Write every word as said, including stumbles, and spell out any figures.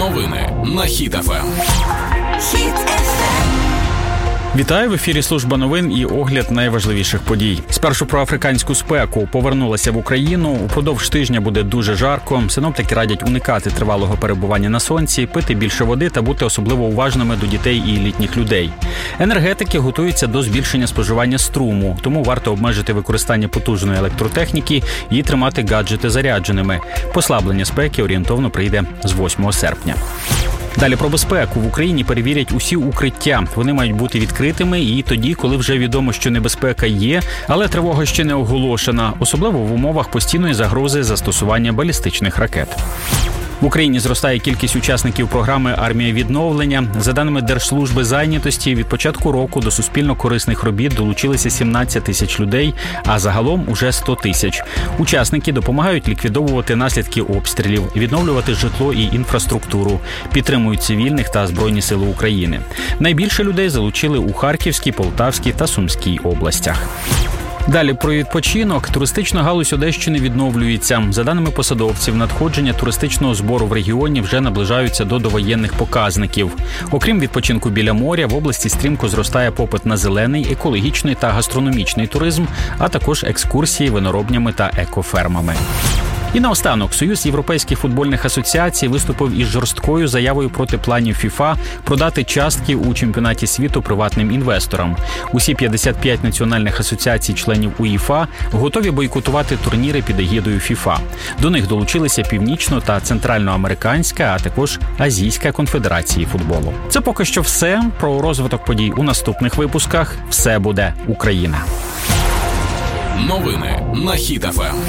Новини на Хіт еф ем. Вітаю, в ефірі служба новин і огляд найважливіших подій. Спершу про африканську спеку. Повернулася в Україну. Упродовж тижня буде дуже жарко. Синоптики радять уникати тривалого перебування на сонці, пити більше води та бути особливо уважними до дітей і літніх людей. Енергетики готуються до збільшення споживання струму, тому варто обмежити використання потужної електротехніки і тримати гаджети зарядженими. Послаблення спеки орієнтовно прийде з восьмого серпня. Далі про безпеку. В Україні перевірять усі укриття. Вони мають бути відкритими і тоді, коли вже відомо, що небезпека є, але тривога ще не оголошена, особливо в умовах постійної загрози застосування балістичних ракет. В Україні зростає кількість учасників програми «Армія відновлення». За даними Держслужби зайнятості, від початку року до суспільно-корисних робіт долучилися сімнадцять тисяч людей, а загалом уже сто тисяч. Учасники допомагають ліквідовувати наслідки обстрілів, відновлювати житло і інфраструктуру, підтримують цивільних та Збройні сили України. Найбільше людей залучили у Харківській, Полтавській та Сумській областях. Далі про відпочинок. Туристична галузь Одещини відновлюється. За даними посадовців, надходження туристичного збору в регіоні вже наближаються до довоєнних показників. Окрім відпочинку біля моря, в області стрімко зростає попит на зелений, екологічний та гастрономічний туризм, а також екскурсії виноробнями та екофермами. І наостанок, Союз європейських футбольних асоціацій виступив із жорсткою заявою проти планів ФІФА продати частки у чемпіонаті світу приватним інвесторам. Усі п'ятдесят п'ять національних асоціацій-членів УЄФА готові бойкотувати турніри під егідою ФІФА. До них долучилися Північно- та Центральноамериканська, а також Азійська конфедерації футболу. Це поки що все. Про розвиток подій у наступних випусках. Все буде Україна. Новини на Хіт еф ем.